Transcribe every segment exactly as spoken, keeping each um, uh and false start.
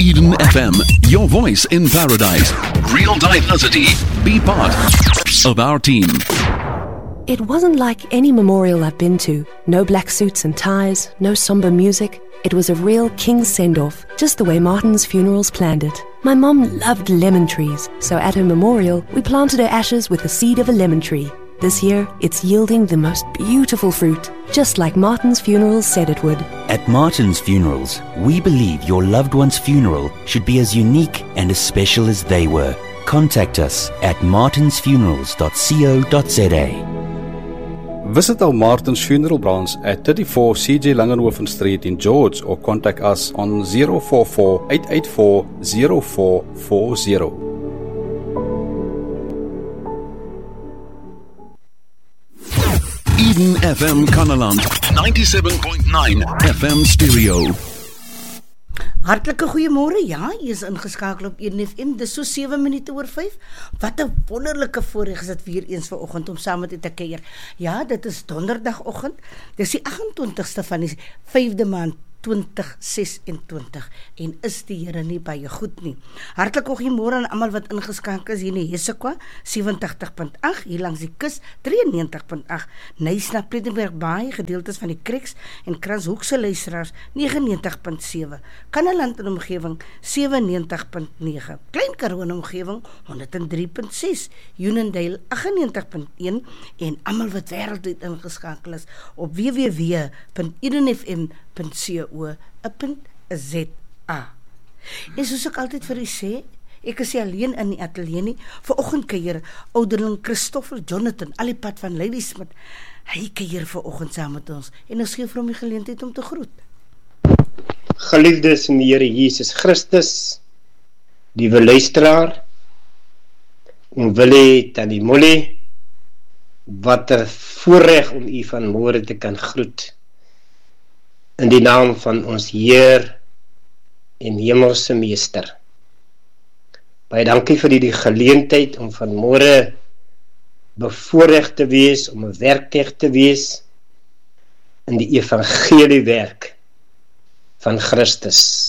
Eden F M, your voice in paradise. Real diversity. Be part of our team. It wasn't like any memorial I've been to. No black suits and ties, no somber music. It was a real king's send-off, just the way Martin's Funerals planned it. My mom loved lemon trees, so at her memorial, we planted her ashes with the seed of a lemon tree. This year, it's yielding the most beautiful fruit, just like Martin's Funerals said it would. At Martin's Funerals, we believe your loved one's funeral should be as unique and as special as they were. Contact us at martins funerals dot co dot za. Visit our Martin's Funeral branch at thirty-four C J Langenhoven Street in George or contact us on zero four four, eight eight four, zero four four zero. Eden F M Kanaland, ninety-seven point nine F M stereo. Hartlike goeiemôre. Ja, jy is ingeskakel op Eden F M. Dis so sewe minute oor vyf. Wat 'n wonderlike voorreg is dit weer eens vanoggend om saam met u te kuier. Ja, dit is donderdagoggend. Dis die agt-en-twintigste van die vyfde maand twintig ses en twintig en is die Here nie baie goed nie. Hartlik goeiemôre aan almal wat ingeskakel is hier in Hesekwa sewentig punt agt, hier langs die kus drieënnegentig punt agt, Nysna Plettenberg Baai, gedeeltes van die Krieks en Kranshoekse luisteraars negenennegentig punt sewe, Kannaland en omgewing sewennegentig punt nege, Klein Karoo en omgewing honderd en drie punt ses, Unondale agtennegentig punt een en almal wat wêreldwyd ingeskakel is op w w w punt eden f m punt co punt za. En soos ek altyd vir u sê, ek is nie alleen in die ateljee nie. Vanoggend kuier ouderling Christopher Jonathan al die pad van Ladysmith. Hy kuier vanoggend saam met ons en ons gee vir hom die geleentheid om te groet. Geliefdes in die Here Jesus Christus, liewe luisteraar, en Willie Tannie Molly, wat 'n voorreg om u vanmôre te kan groet. In die naam van ons Heer en Hemelse Meester. Baie dankie vir die geleentheid om vanmôre bevoorreg te wees, om 'n werkknegt te wees in die evangeliewerk van Christus.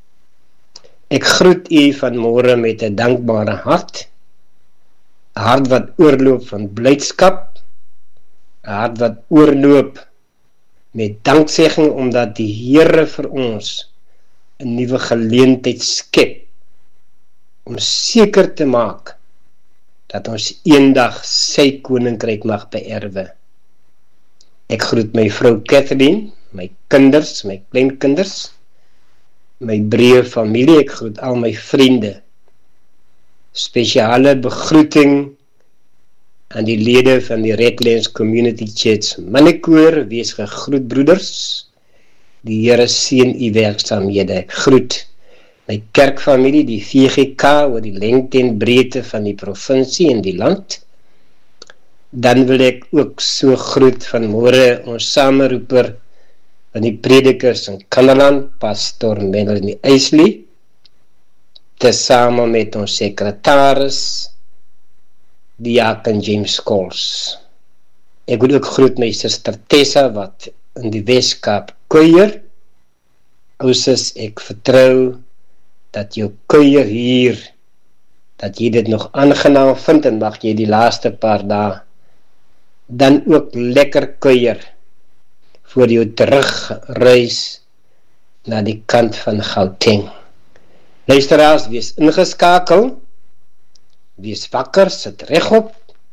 Ek groet u vanmôre met 'n dankbare hart, 'n hart wat oorloop van blydskap, 'n hart wat oorloop met danksegging omdat die Here vir ons 'n nuwe geleentheid skep om seker te maak dat ons eendag sy koninkryk mag beerwe. Ek groet my vrou Kathleen, my kinders, my kleinkinders, my breë familie, ek groet al my vriende. Spesiale begroeting aan die lede van die Redlands Community Church Mannekoor, wees gegroet broeders, die Here seën u werksaamhede. Ek groet my kerkfamilie, die V G K, oor die lengte en breedte van die provinsie en die land. Dan wil ek ook so groet vanmôre ons sameroeper van die predikers in Kannaland, Pastor Melanie Eisley, tesame met ons sekretaris, Diaken James Coles. Ek wil ook groet my suster Tessa wat in die Weskaap kuier. Ousus, ek vertrou dat jou kuier hier, dat jy dit nog aangenaam vind en mag jy die laaste paar dae dan ook lekker kuier voor jou terugreis na die kant van Gauteng. Luisteraars, wees ingeskakel, wees wakker, sit regop.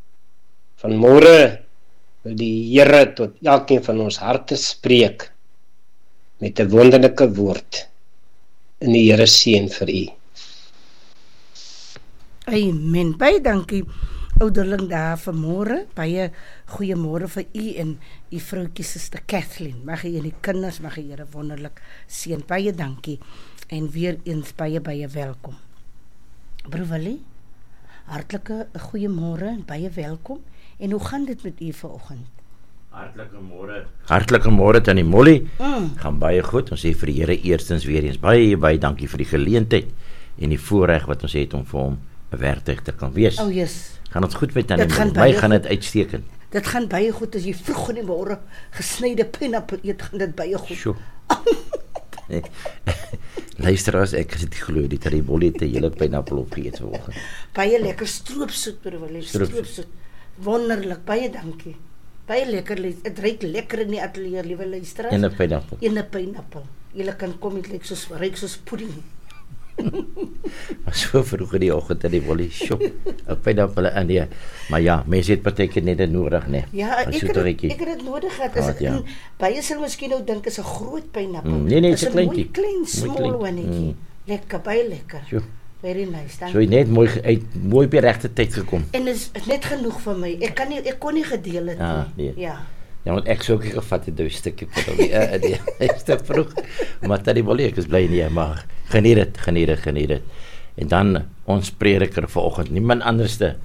Vanmôre wil die Here tot elkeen van ons harte spreek met 'n wonderlike woord. In die Here seën vir u. Amen. Baie dankie ouderling daar vanmôre. Baie goeiemôre vir u en u vroutjie suster Kathleen. Mag jy en die kinders, mag die Here wonderlik seën. Baie dankie en weer eens baie baie welkom. Broer Willie, hartlike goeiemôre en baie welkom. En hoe gaan dit met u vanoggend? Hartlike môre. Hartlike môre Tannie Molly. Mm. Gaan baie goed. Ons sê vir die Here eerstens weer eens baie baie dankie vir die geleentheid en die voorreg wat ons het om vir hom 'n werktuig te kan wees. Oh yes. Gaan ons goed met Tannie Molly? My gaan dit uitstekend. Dit gaan baie goed as jy vroeg in die môre gesnyde pineappel eet, gaan dit baie goed. Sjoe. Luister as ek het glo die Molly het 'n hele pineappel opgeëet vanoggend. Baie lekker stroopsoet, broer, stroopsoet. Wonderlik, baie dankie. Baie lekker, dit ruik lekker in die ateljee, liewe luisteraars. En 'n pineappel. En 'n pineappel. Julle kan kom, dit lyk soos ryk soos pudding. Maar so vroeg in die oggend in die Molly shop, 'n pineappel en nee. Maar ja, mense het partykeer net dit nodig, nee. Ja, ek het, ek het dit nodig gehad. Is ja. in, baie sal miskien nou dink is 'n groot pineappel. Mm, nee nee, is 'n kleintjie. Klein, small onetjie. Mm. Lekker, baie lekker. Sure. Very nice. Dan. So jy net mooi uit mooi op die regte tyd gekom. En is net genoeg vir my. Ek kan nie ek kon nie gedeel het ah, nie. Nee. Ja. Ja, want ek sou ook gevat het 'n stukkie vir hom. Ja, die is te vroeg. Maar dit die Molly, ek is bly nie, maar geniet dit, geniet dit, geniet dit. En dan ons prediker vanoggend, niemand anderste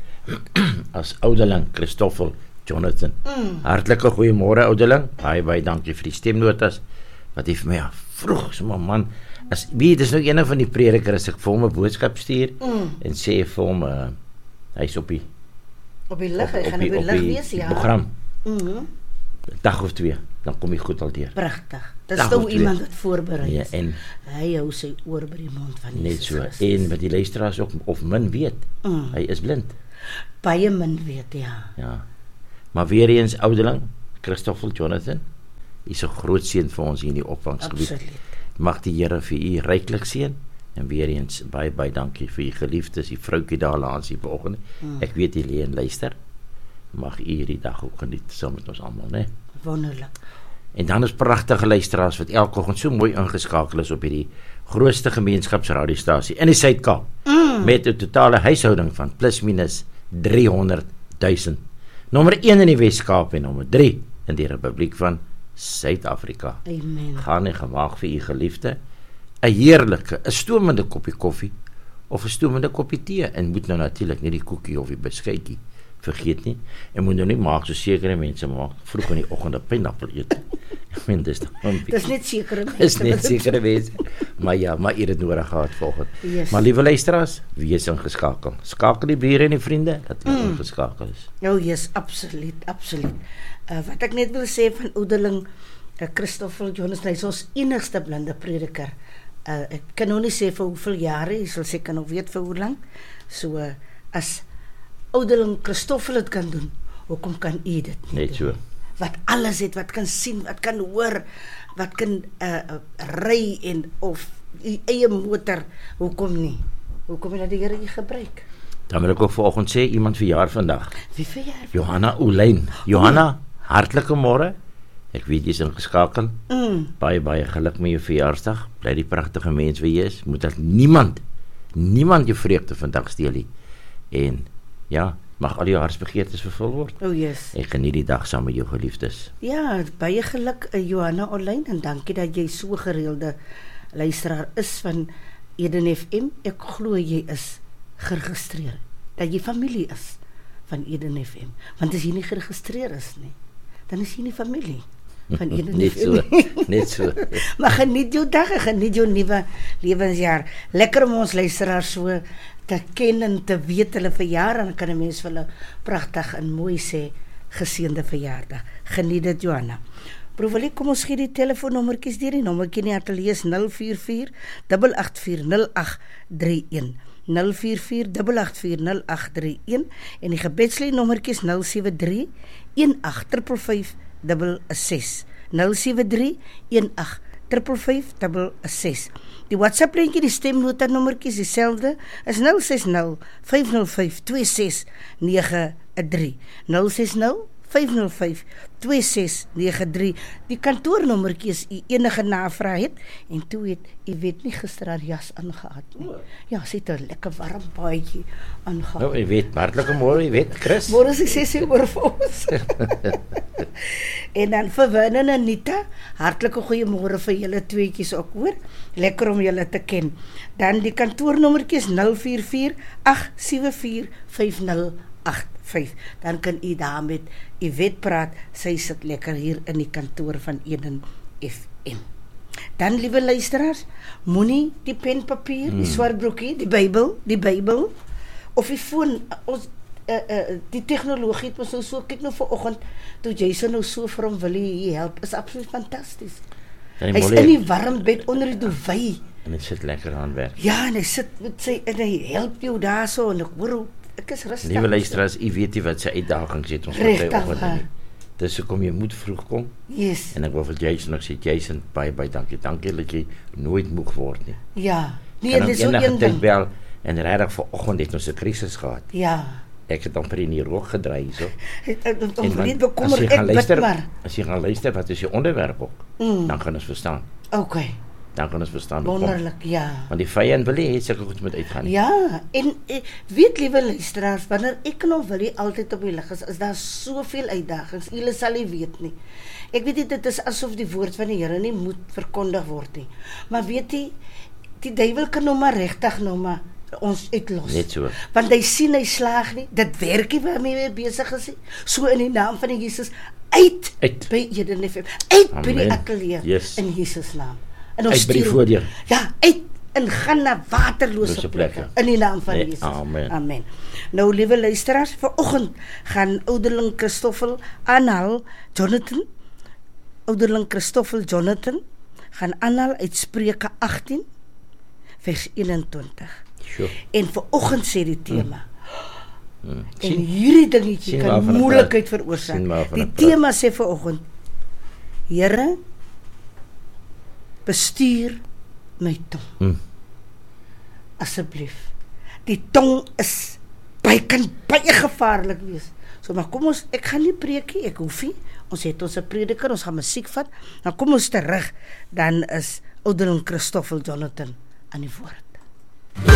as oudeling Christoffel Jonathan. Mm. Hartlike goeiemôre oudeling. Baie baie dankie vir die stemnotas wat jy vir my ja, vroeg, so maar man, as wie dis nou een van die predikers as ek vir hom 'n boodskap stuur mm. en sê vir hom uh, hy's op die op die lig, hy gaan op die lig wees, ja. Program. Mhm. Dag of twee, dan kom hy goed al deur. Pragtig. Dis nou iemand wat voorberei ja, is. En hy hou sy oor by die mond van net Jesus so. Christus. En wat die luisteraars ook of min weet, mm. hy is blind. Baie min weet, ja. Ja. Maar weer eens oudeling, Christoffel Jonathan, is 'n groot seën vir ons hier in die opvangsgebied. Absoluut. Mag die Here vir u ryklik seën en weer eens baie baie dankie vir u geliefdes, die vroutjie daar langs hier vanoggend. Mm. Ek weet jy lê en luister. Mag u hierdie dag ook geniet saam met ons almal, né? Wonderlik. En dan is pragtige luisteraars wat elke oggend so mooi ingeskakel is op hierdie grootste gemeenskapsradiostasie in die Suid-Kaap. Mm. Met 'n totale huishouding van plus minus driehonderd duisend. Nommer een in die Wes-Kaap en nommer drie in die Republiek van Suid-Afrika. Amen. Gaan en gemaak vir u geliefde 'n heerlike, 'n stoomende koppie koffie of 'n stoomende koppie tee en moet nou natuurlik nie die koekie of die beskuitjie vergeet nie. En moet nou nie maak so sekere mense maak vroeg in die oggend 'n pineappel eet. Ek meen dis dan. Dis net sekere mense. Dis net sekere mense. Maar ja, maar u het nodig gehad vanoggend. Yes. Maar liewe luisteraars, wees ingeskakel. Skakel die bure en die vriende dat hulle mm. ingeskakel is. Nou yes, absoluut, absoluut. Uh, wat ek net wil sê van oudeling uh, Christoffel Jonathan, hy is ons enigste blinde prediker. Uh, ek kan nou nie sê vir hoeveel jare, jy sal seker nog weet vir hoe lank. So uh, as oudeling Christoffel het kan doen, hoekom kan u dit nie Net so. doen? Wat alles het, wat kan sien, wat kan hoor, wat kan uh, uh, ry en of die eie motor, hoekom nie? Hoekom het die Here jy gebruik? Dan wil ek ook vanoggend sê iemand verjaar vandag. Wie verjaar? Johanna Oulyn. Johanna, hartlike môre. Ek weet jy is ingeskakel. Mm. Baie baie geluk met jou verjaarsdag. Bly die pragtige mens wie jy is. Moet dat niemand niemand jou vreugde vandag steel nie. En ja, mag al jou hartsbegeertes vervul word. Oh yes. Ek geniet die dag saam met jou geliefdes. Ja, baie geluk uh, Johanna Oulyn en dankie dat jy so gereelde luisteraar is van Eden F M. Ek glo jy is geregistreer. Dat jy familie is van Eden F M. Want as jy nie geregistreer is nie, dan is jy nie familie van Eden Net F M. so, net so. Maar geniet jou dag, geniet jou nuwe lewensjaar. Lekker om ons luisteraars so te ken en te weet hulle verjaar, en kan 'n mens vir hulle pragtig en mooi sê geseënde verjaardag. Geniet dit Johanna. Proewelie, kom ons gee die telefoonnommertjies deur. Die nommertjie in die ateljee is nul vier vier agt agt vier nul agt drie een. nul vier vier agt agt vier nul agt drie een en die gebedslyn nommertjie is nul sewe drie een agt vyf vyf ses ses. nul sewe drie een agt vyf vyf ses ses. Die WhatsApp lintjie, die stemnota nommertjie is dieselfde, is nul ses nul vyf nul vyf twee ses nege drie. nul ses nul vyf nul vyf twee ses nege drie. Die kantoornommertjie is u enige navraag het, en toe het u weet nie gister haar jas aangehad nie. Ja, sy het 'n lekker warm baadjie aangehad. Nou, jy weet, hartlike môre, jy weet, Chris. Môre is die sessie oor vir ons. En dan vir Win en Anita, hartlike goeiemôre vir julle tweetjies ook hoor. Lekker om julle te ken. Dan die kantoornommertjie is nul vier vier agt sewe vier vyf nul agt vyf. Dan kan u daar met Yvette praat. Sy sit lekker hier in die kantoor van Eden F M. Dan, liewe luisteraars, moenie die pen papier, mm. die swart broekie, die Bybel, die Bybel of die foon, ons uh, uh, die tegnologie het ons nou so, kyk nou vanoggend toe Jason nou so vir hom wil hy help, is absoluut fantasties. Hy is in die warm bed onder die duvet En hy sit lekker aan werk. Ja, en hy sit met sy en hy help jou daarso en ek hoor hoe ek is rustig. Liewe luisteraars, u weet nie wat sy uitdagings het ons Regtig party waar. nie. Dis hoekom jy moet vroeg kom. Yes. En ek wil vir Jason nog sê, Jason, baie baie dankie. Dankie dat jy nooit moeg word nie. Ja. Nee, En dit dan is so enige een tyd ding. bel en regtig vanoggend het ons 'n krisis gehad. Ja. Ek het amper in die rok gedraai hierso. Om vriend bekommer jy ek gaan bid luister, maar. as jy gaan luister wat is die onderwerp ook, Mm. dan gaan ons verstaan. Okay. Dan kan ons verstaan hoekom. Wonderlik, ja. Want die vyand wil nie hê sulke goed moet uitgaan nie. Ja, en eh, weet liewe luisteraars, wanneer ek en wil jy altyd op die lig is, is daar soveel uitdagings. Julle sal nie weet nie. Ek weet nie, dit is asof die woord van die Here nie moet verkondig word nie. Maar weet jy, die duiwel kan nou maar regtig nou maar ons uitlos. Net so. Want hy sien hy slaag nie. Dit werk nie waarmee hy besig is nie. So in die naam van die Jesus uit, Uit. by Eden F M. Uit by die Amen. ateljee Yes. in Jesus naam. En ons Uit by die stuur- voordeur. Ja, uit en gaan na waterlose Lose plekke plekke. in die naam van Nee, Jesus. amen. Amen. Nou liewe luisteraars, vanoggend gaan ouderling Christoffel aanhaal Jonathan ouderling Christoffel Jonathan gaan aanhaal uit Spreuke agttien vers eenentwintig. Sure. En vanoggend sê die tema Hmm. en Sien, hierdie dingetjie sien kan waarvan ek moeilikheid praat. veroorsaak. Sien waarvan Die ek praat. tema sê vanoggend: Here, bestuur my tong. Hmm. Asseblief. Die tong is baie kan baie gevaarlik wees. So maar kom ons, ek gaan nie preek nie, ek hoef nie. Ons het ons 'n prediker, ons gaan musiek vat. Dan kom ons terug, dan is ouderling Christoffel Jonathan aan die woord.